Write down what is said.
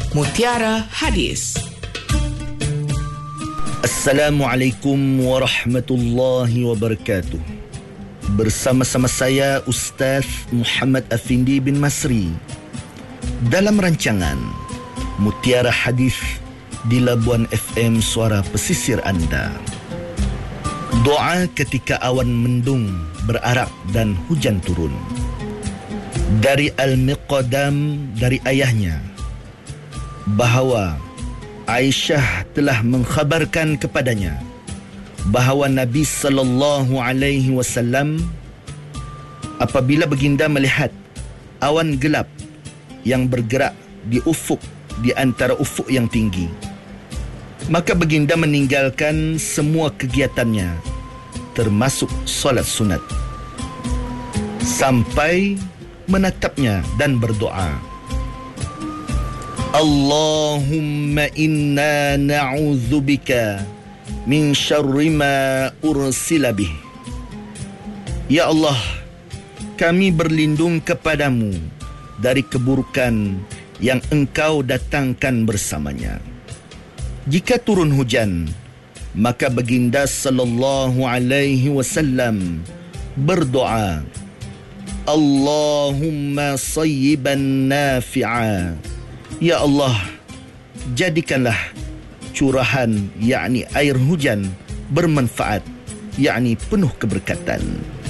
Mutiara Hadis. Assalamualaikum warahmatullahi wabarakatuh. Bersama-sama saya Ustaz Muhammad Afindi bin Masri dalam rancangan Mutiara Hadis di Labuan FM Suara Pesisir Anda. Doa ketika awan mendung berarak dan hujan turun. Dari Al-Miqdam, dari ayahnya, bahawa Aisyah telah mengkhabarkan kepadanya bahawa Nabi sallallahu alaihi wasallam apabila baginda melihat awan gelap yang bergerak di ufuk, di antara ufuk yang tinggi, maka baginda meninggalkan semua kegiatannya termasuk solat sunat sampai menatapnya dan berdoa, Allahumma inna na'udzubika min syarri ma ursila bih. Ya Allah, kami berlindung kepadamu dari keburukan yang engkau datangkan bersamanya. Jika turun hujan, maka baginda sallallahu alaihi wasallam berdoa, Allahumma sayyiban nafi'a. Ya Allah, jadikanlah curahan, yakni air hujan, bermanfaat, yakni penuh keberkatan.